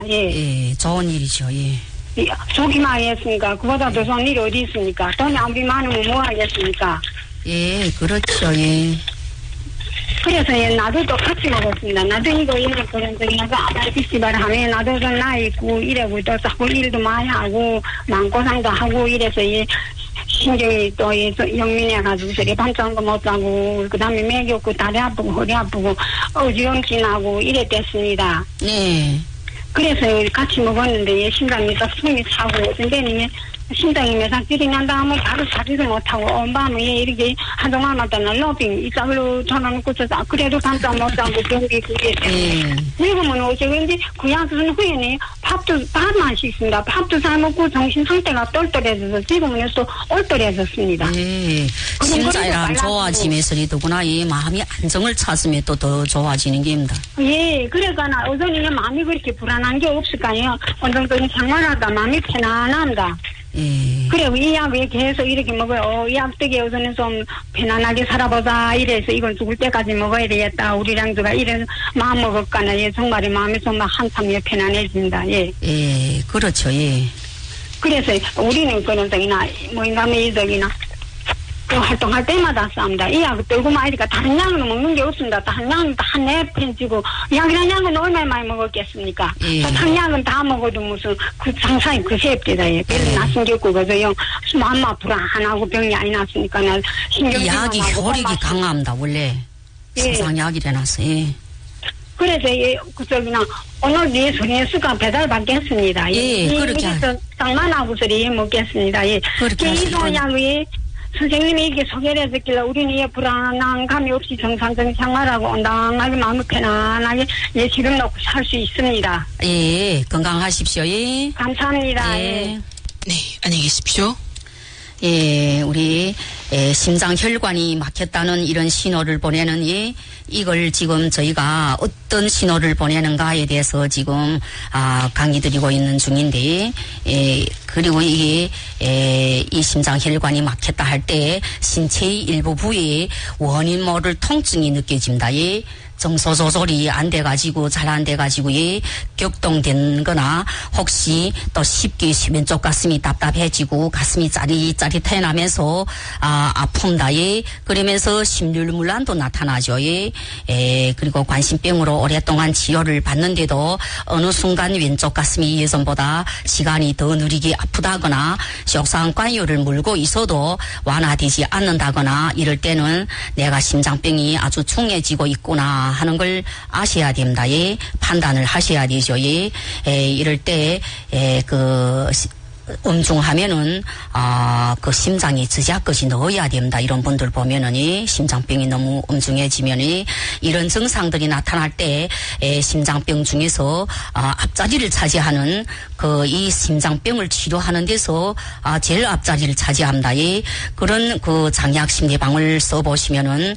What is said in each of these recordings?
예. 예, 좋은 일이죠. 예. 좋기만 하겠습니까? 그보다 더 좋은 일이 어디 있습니까? 돈이 아무리 많으면 뭐 하겠습니까? 예, 그렇죠. 예. 그래서 나도 똑같이 먹었습니다. 나도 이거 이래 그런 나가 아다리피시발 하면 나도 좀 나이 있고 이래고 또 자꾸 일도 많이 하고 마음고생도 하고 이래서 신경이 또 영민해가지고 저리 반짝한 거 못 자고 그 다음에 맥이 없고 다리 아프고 허리 아프고 어지럼증하고 이랬댔습니다. 네. 그래서 같이 먹었는데 심장이 딱 숨이 차고 근데 심장이 매삭질이 난다 하면 바로 자지도 못하고 엄마는 이렇게 한동안마다 로빙 이쪽으로 전화놓고 그래도 반짝 못 자고 병기 그게 지금은 어쩌는지 그 약은 후에는 밥만 씻습니다. 밥도 잘 먹고 정신 상태가 똘똘해져서 지금은 또 얼떨해졌습니다. 예. 심장이랑 좋아지면서 더구나 이 마음이 안정을 찾으면 또 더 좋아지는 게입니다. 예, 그러니까 어제는 마음이 그렇게 불안한 게 없을까요? 언젠가는 장만하다 마음이 편안합니다. 예. 그래, 이 약 왜 계속 이렇게 먹어요? 이 약 덕에 우선은 좀 편안하게 살아보자. 이래서 이건 죽을 때까지 먹어야 되겠다. 우리랑 누가 이런 마음 먹었거나, 예, 정말 마음이 좀 한참 편안해진다. 예. 예, 그렇죠. 예. 그래서 우리는 그런 적이나, 인간의 적이나, 그 활동할 때마다 싸웁니다. 이 약 들고 마니까 다른 약은 먹는 게 없습니다. 다른 약은 다 내편지고, 약이란 약은 얼마나 많이 먹었겠습니까? 예. 다른 약은 다 먹어도 무슨, 그 상상이 그새입니다. 예. 별로 나신겼고, 그저 마음 불안하고 병이 안 났으니까, 신경 약이 효력이 강합니다, 원래. 예. 세상약이라서, 예. 그래서, 오늘 네 소리수가 배달 받겠습니다. 예, 그렇게 하죠. 쌍만하고 소리 먹겠습니다. 예. 그렇게 하죠. 약이 선생님이 이렇게 소개를 해줬길래 우리는 불안한 감이 없이 정상적인 생활하고 온당하게 마음을 편안하게 지금 놓고 살 수 있습니다. 예, 건강하십시오. 예. 감사합니다. 예. 예. 네, 안녕히 계십시오. 예, 우리 심장 혈관이 막혔다는 이런 신호를 보내는 이걸 지금 저희가 어떤 신호를 보내는가에 대해서 지금 강의 드리고 있는 중인데, 그리고 이게 이 심장 혈관이 막혔다 할 때 신체의 일부 부위에 원인 모를 통증이 느껴집니다. 정서 조절이 안 돼가지고 잘 안 돼가지고 격동된 거나 혹시 또 쉽게 왼쪽 가슴이 답답해지고 가슴이 짜릿짜릿해 나면서 아픕니다. 그러면서 심혈문란도 나타나죠. 그리고 관심병으로 오랫동안 치료를 받는데도 어느 순간 왼쪽 가슴이 예전보다 시간이 더 느리게 아프다거나 속상관유를 물고 있어도 완화되지 않는다거나 이럴 때는 내가 심장병이 아주 중해지고 있구나 하는 걸 아셔야 됩니다. 판단을 하셔야 되죠. 이럴 때 엄중하면은 그 심장이 저작것이 넣어야 됩니다. 이런 분들 보면은 심장병이 너무 엄중해지면은 이런 증상들이 나타날 때 심장병 중에서 앞자리를 차지하는 이 심장병을 치료하는 데서 제일 앞자리를 차지합니다. 그런 장약 심리방을 써보시면은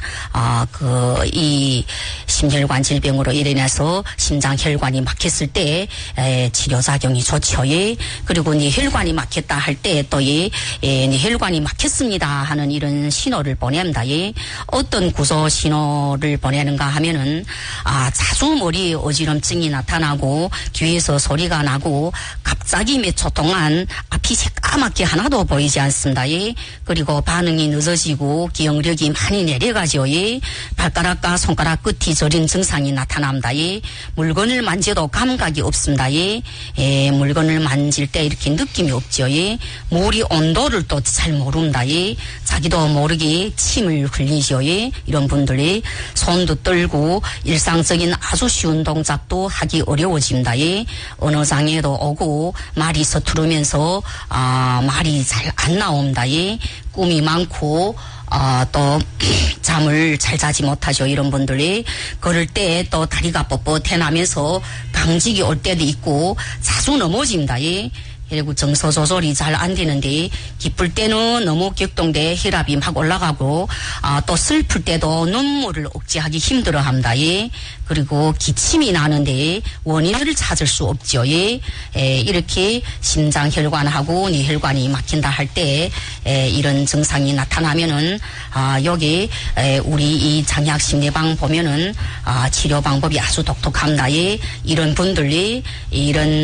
이 심혈관 질병으로 인해서 심장 혈관이 막혔을 때 치료 작용이 좋죠. 그리고 혈관이 막혔다 할 때 또 혈관이 막혔습니다 하는 이런 신호를 보냅니다. 어떤 구조 신호를 보내는가 하면은 자주 머리에 어지럼증이 나타나고 귀에서 소리가 나고 갑자기 몇 초 동안 앞이 새까맣게 하나도 보이지 않습니다. 그리고 반응이 늦어지고 기억력이 많이 내려가죠. 발가락과 손가락 끝이 저린 증상이 나타납니다. 물건을 만져도 감각이 없습니다. 물건을 만질 때 이렇게 느낌이 없죠. 물이 온도를 또 잘 모릅니다. 자기도 모르게 침을 흘리죠. 이런 분들이 손도 떨고 일상적인 아주 쉬운 동작도 하기 어려워집니다. 언어 장애도 오고 말이 서투르면서 말이 잘 안 나옵니다. 꿈이 많고 또 잠을 잘 자지 못하죠. 이런 분들이 걸을 때 또 다리가 뻣뻣해 나면서 강직이 올 때도 있고 자주 넘어집니다. 그리고 정서 조절이 잘 안 되는데 기쁠 때는 너무 격동돼 혈압이 막 올라가고 또 슬플 때도 눈물을 억제하기 힘들어합니다. 예. 그리고 기침이 나는데 원인을 찾을 수 없죠. 예. 이렇게 심장혈관하고 뇌혈관이 막힌다 할 때 이런 증상이 나타나면은 여기 우리 이 장약심리방 보면은 치료 방법이 아주 독특합니다. 예. 이런 분들이 이런